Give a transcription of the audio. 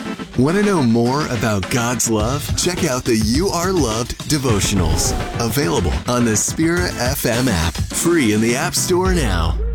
Want to know more about God's love? Check out the You Are Loved devotionals, available on the Spirit FM app, free in the App Store now.